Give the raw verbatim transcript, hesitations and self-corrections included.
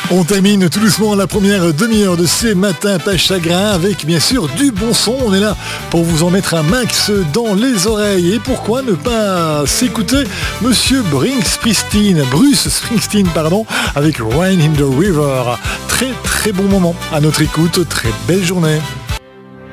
On termine tout doucement la première demi-heure de ces matins pas chagrin avec bien sûr du bon son. On est là pour vous en mettre un max dans les oreilles. Et pourquoi ne pas s'écouter Monsieur Bruce Springsteen, Bruce Springsteen pardon, avec Rain in the River. Très très bon moment à notre écoute. Très belle journée.